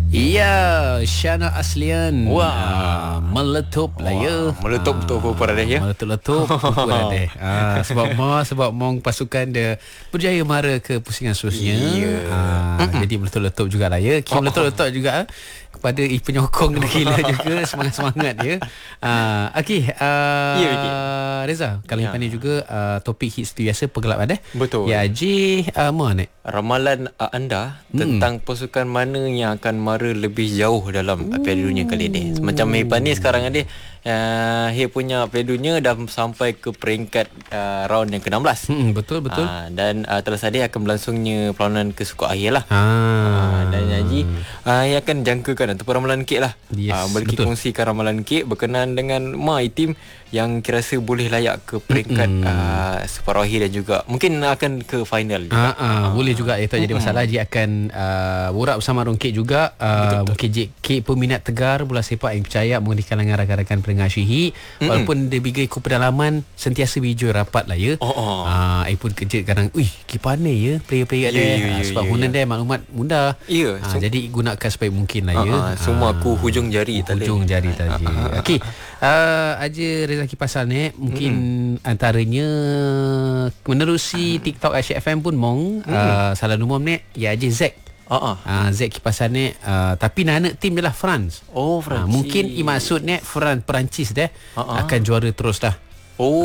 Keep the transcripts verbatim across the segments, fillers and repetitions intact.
Ya, Syana Aslian. Wah, uh, meletup lah ya. Meletup betul uh, pupur Radeh ya. Meletup-letup pupur Radeh. Uh, sebab ma sebab mong pasukan dia berjaya mara ke pusingan seterusnya. Yeah. Uh, jadi meletup-letup jugalah ya. Kim meletup-letup juga kepada i penyokong negila juga, semangat-semangat ya. Uh, Okey, uh, ya, okay. Reza, kali ya. ini juga uh, topik hits biasa pegelap ada. Betul. Ya, Ji uh, mana? Ramalan uh, anda hmm. tentang pasukan mana yang akan mara lebih jauh dalam uh, Piala Dunia kali ini. Macam Mehipan ni sekarang ni uh, dia punya Piala Dunia dah sampai ke peringkat uh, round yang ke enam belas. Hmm, betul betul. Uh, dan uh, telah sadia akan berlangsungnya perlawanan ke suku akhir lah. Ah. Uh, dan Haji uh, ia akan jangkakan ataupun ramalan kek lah. Yes, uh, Boleh kongsikan ramalan kek berkenaan dengan my team yang kira rasa boleh layak ke peringkat uh, separuh akhir dan juga mungkin akan ke final juga. Ah, ah, boleh juga itu jadi masalah. Dia akan uh, borak bersama Rong Kek juga. Uh, mungkin J K peminat tegar bola sepak yang percaya mungkin di kalangan rakan-rakan pendengar Syihik. Mm-mm. Walaupun dia bigai ku pedalaman sentiasa bijou rapat lah ya. Oh, oh. Ah, uh, pun kejut kadang, "Uih, ki pandai ya player-player dia." Yeah, yeah, yeah, sebab yeah, hunan yeah. dia maklumat mudah. Yeah, Ah, so, jadi gunakan sebaik mungkin lah ya. Uh, uh, semua aku hujung jari tadi. Hujung jari tadi. Okey. Uh, aja Reza Kipasal ni mungkin mm. antaranya menerusi TikTok Asyik F M pun mong mm. uh, salah umum ni ya aja Zack. Uh-uh. Uh, Zack Kipasan ni uh, tapi nak tim dia lah France. Oh, France. Uh, mungkin i maksud ni France Perancis dia uh-uh. akan juara terus dah. Oh.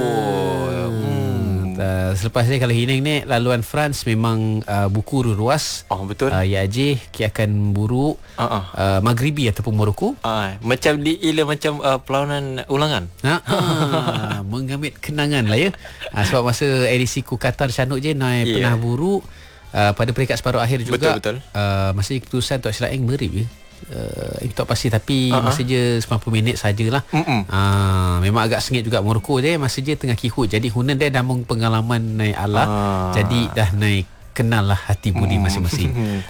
Uh, hmm. Uh, selepas ni kalau Hineng ni laluan France memang uh, buku ruas. Oh, betul. Uh, ya aja ki akan buru uh-uh. uh, Maghribi ataupun Morocco. Uh, macam di ila macam uh, perlawanan ulangan. Ha, uh, mengambil kenangan lah ya. Uh, sebab masa edisi ku Qatar Canuk je naik yeah. pernah buru uh, pada peringkat separuh akhir juga. Betul betul. Uh, masa keputusan Tok Silaeng merip je. Uh, itu tak pasti tapi uh-huh. masa je sembilan puluh minit sajalah. Uh, memang agak sengit juga Morocco je masa je tengah kihut. Jadi hunan dia dah mung pengalaman naik Allah. Uh. Jadi dah naik kenal lah hati budi hmm. masing-masing.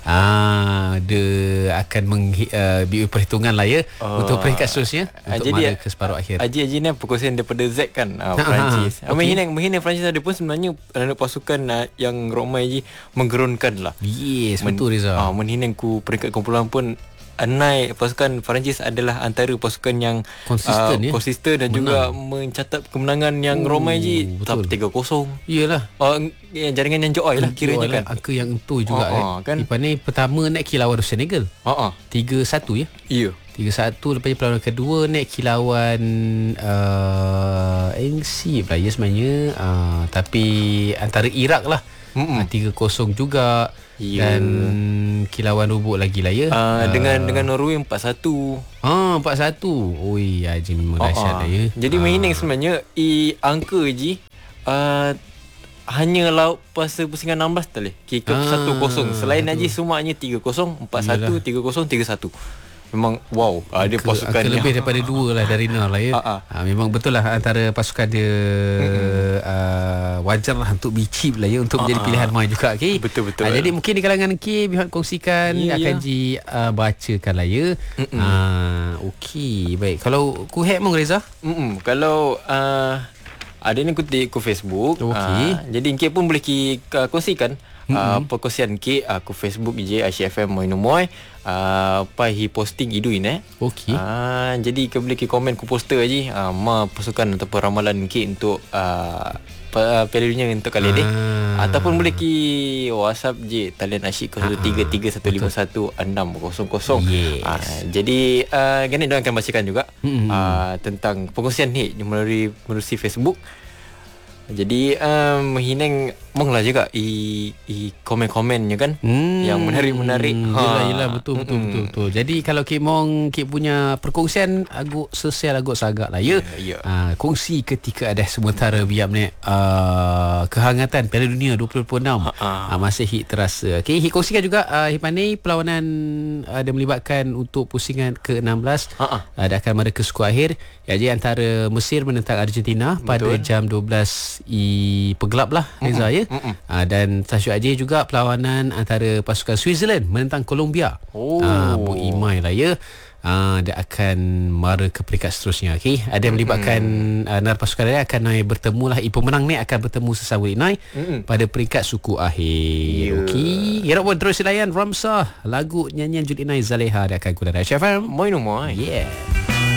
Ah, dia akan meng uh, perhitungan lah ya uh, untuk peringkat seterusnya untuk mara ke separuh akhir. Haji-haji ni perkongsian daripada Zack kan uh, Perancis. Okay. Menghina menghina Perancis ada pun sebenarnya ada pasukan uh, yang ramai je menggerunkan lah. Yes, Men, betul Reza. Ah, uh, menghina ku peringkat kumpulan pun naik pasukan Perancis adalah antara pasukan yang konsisten, uh, ya? konsisten dan menang. Juga mencatat kemenangan yang uh, ramai je tak tiga kosong. Iyalah. Oh, jaringan yang joy lah kiranya kan. Angka yang entu juga uh, uh, kan. Lepas ni pertama naik kilawan Senegal. Ha ah. tiga satu ya. Iya. tiga satu lepas ni perlawanan kedua naik kilauan uh, N C pula ya sebenarnya uh, tapi antara Iraq lah. Uh, tiga kosong juga. Yeah. Dan kilauan rubuk lagi lah ya. Uh, uh, dengan dengan Norway empat satu. Ah, empat satu. Oi, aje memang dahsyat lah ya. Jadi uh. Menghina sebenarnya i angka je uh, hanya laut pasal pusingan enam belas tadi. Kick ah, satu kosong. Selain aja semuanya tiga kosong, empat satu, tiga kosong, tiga satu. Memang wow, ada uh, pasukan yang lebih daripada dua lah dari nol lah ya. Uh, uh. Uh, memang betul lah antara pasukan dia uh, wajar lah untuk bicip lah ya untuk uh, menjadi pilihan main juga. Okay? Betul betul. Uh, jadi mungkin di kalangan K Bihan kongsikan yeah, akan yeah. ji uh, bacakan lah ya. Uh, Okey, baik. Kalau ku hack mong Reza? Mm-mm. Kalau uh, ada ni kutip ku Facebook. Okay. Uh, jadi K pun boleh ki uh, kongsikan. Uh, perkongsian K aku uh, Facebook je Asyik F M Moino Moy uh, pai hi posting iduin eh. Okey. Uh, jadi kau boleh ki komen ku poster aje uh, ma pasukan ataupun ramalan K untuk uh, Piala Dunia untuk kali ni. Ah. Ataupun boleh ki WhatsApp je talian asyik kosong tiga tiga satu lima satu enam kosong kosong. Yes. uh, Jadi uh, gini dia akan bacakan juga mm-hmm. uh, tentang perkongsian ni melalui melalui Facebook. Jadi um, Hineng monglah juga i, i komen-komennya kan hmm. yang menarik-menarik. Ha yalah betul betul, betul betul. Jadi kalau Kik Mong Kik punya perkongsian agak sosial agak sagak lah ya. Yeah, yeah. Ha, kongsi ketika ada sementara biar ni uh, kehangatan Piala Dunia dua ribu dua puluh enam ha, masih hit terasa. Okey, Hik kongsikan juga uh, Hipani perlawanan ada uh, melibatkan untuk pusingan ke enam belas. Uh, ada akan mara ke suku akhir. Jadi antara Mesir menentang Argentina betul. Pada jam dua belas i pegelap lah Reza ya. Uh, dan tasyuk aja juga perlawanan antara pasukan Switzerland menentang Colombia. Oh. Uh, Bu Imai lah ya. uh, dia akan mara ke peringkat seterusnya. Okey, ada yang melibatkan mm-hmm. uh, Nar Pasukan Raya akan naik bertemu lah. Pemenang ni akan bertemu sesama Inai mm-hmm. pada peringkat suku akhir. Yeah. Okey, ya pun terus layan Ramsah, lagu nyanyian Jul Inai Zaleha dia akan guna Aisyah F M. Moi no moi. Yeah.